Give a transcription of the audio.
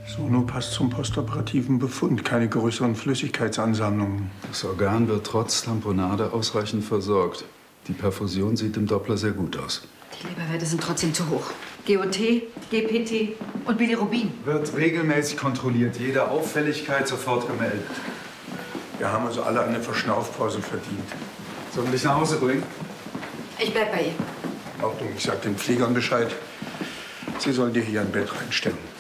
Sono passt zum postoperativen Befund. Keine größeren Flüssigkeitsansammlungen. Das Organ wird trotz Tamponade ausreichend versorgt. Die Perfusion sieht im Doppler sehr gut aus. Die Leberwerte sind trotzdem zu hoch. GOT, GPT und Bilirubin. Wird regelmäßig kontrolliert. Jede Auffälligkeit sofort gemeldet. Wir haben also alle eine Verschnaufpause verdient. Sollen wir dich nach Hause bringen? Ich bleib bei ihr. In Ordnung, ich sag den Pflegern Bescheid. Sie sollen dir hier ein Bett reinstellen.